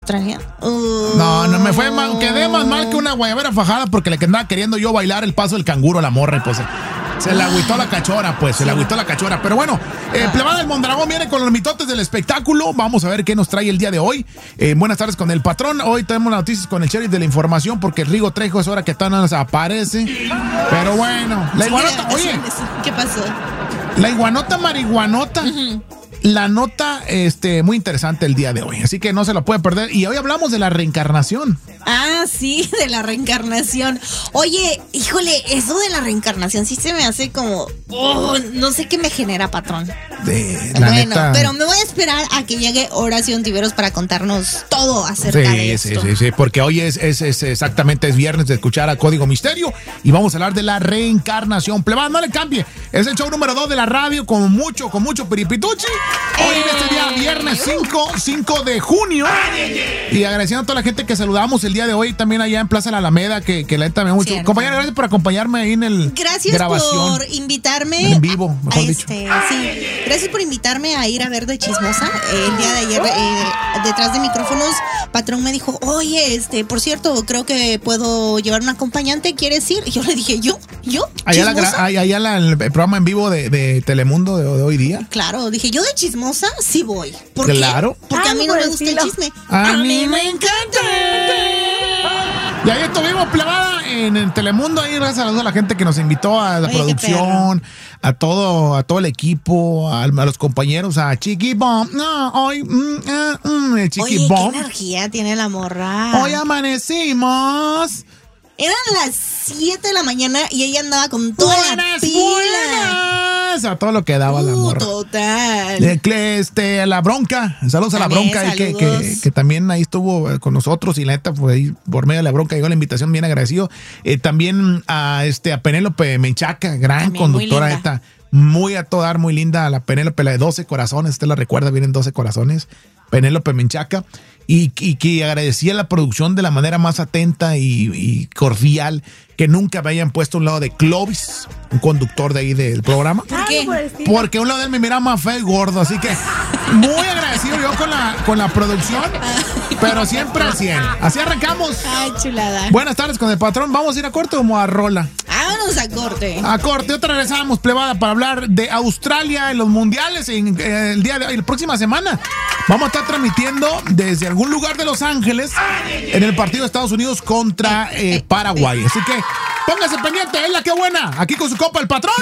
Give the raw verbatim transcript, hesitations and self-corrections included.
Australia? Uh... No, no me fue mal, quedé más mal que una guayabera fajada porque le andaba queriendo yo bailar el paso del canguro a la morra y pues se le agüitó la cachora, pues, se le agüitó la cachora. Pero bueno, eh, Plebada del Mondragón viene con los mitotes del espectáculo. Vamos a ver qué nos trae el día de hoy. Eh, buenas tardes con el patrón. Hoy tenemos las noticias con el sheriff de la información porque Rigo Trejo es hora que tal nos aparece. Pero bueno, la iguanota, oye. ¿Qué pasó? La iguanota marihuanota. Uh-huh. La nota este, muy interesante el día de hoy, así que no se lo puede perder. Y hoy hablamos de la reencarnación. Ah, sí, de la reencarnación. Oye, híjole, eso de la reencarnación sí se me hace como... Oh, no sé qué me genera, patrón. De, la bueno, neta... pero me voy a esperar a que llegue Horacio Ontiveros para contarnos todo acerca sí, de esto. Sí, sí, sí, porque hoy es, es, es exactamente es viernes de escuchar a Código Misterio y vamos a hablar de la reencarnación. Plebada, no le cambie. Es el show número dos de la radio con mucho, con mucho piripituchi. Hoy en este día, viernes cinco de junio. Y agradeciendo a toda la gente que saludamos el día de hoy, también allá en Plaza La Alameda, que, que la neta me mucho. Compañera, gracias por acompañarme ahí en el Gracias grabación. por invitarme. En vivo, mejor a, dicho. Este, sí. Gracias por invitarme a ir a ver de Chismosa. Eh, el día de ayer, eh, detrás de micrófonos, patrón me dijo, oye, este, por cierto, creo que puedo llevar un acompañante, ¿quieres ir? Y yo le dije, ¿yo? ¿Yo? Allá, la, allá la, el programa en vivo de, de Telemundo de, de hoy día. Claro, dije, yo de Chismosa sí voy. ¿Por claro. qué? Porque ah, a mí no me gusta estilo. el chisme. A, a mí me encanta. Y ahí estuvimos, Plebada, en el Telemundo. Ahí gracias a la gente que nos invitó, a la Oye, producción, a todo, a todo el equipo, a, a los compañeros, a Chiqui Bomb. No, hoy, mm, uh, mm, el Chiqui Oye, Bomb. qué energía tiene la morra. Hoy amanecimos. Eran las siete de la mañana y ella andaba con toda buenas, la pila. Buenas. A todo lo que daba uh, la morra. Total. Este, a la bronca. Saludos a la también, bronca. Que, que, que también ahí estuvo con nosotros. Y la neta, pues ahí por medio de la bronca llegó la invitación, bien agradecido. Eh, también a este a Penélope Menchaca, gran también, conductora esta. Muy a todo dar, muy linda. La Penélope, la de doce corazones. Usted la recuerda, vienen doce corazones. Penélope Menchaca. Y, y que agradecía la producción de la manera más atenta y, y cordial, que nunca me hayan puesto a un lado de Clovis, un conductor de ahí del programa. ¿Por qué? Porque a un lado de él me mira más feo y gordo, así que muy agradecido yo con la, con la producción, pero siempre al cien. Así arrancamos. Ay, chulada. Buenas tardes con el patrón. ¿Vamos a ir a corte o a rola? Vámonos a corte. A corte. Otra regresamos, Plebada, para hablar de Australia en los mundiales en, eh, el día de hoy, la próxima semana. Vamos a estar transmitiendo desde algún lugar de Los Ángeles en el partido de Estados Unidos contra eh, Paraguay. Así que póngase pendiente, es la que buena. Aquí con su copa el patrón.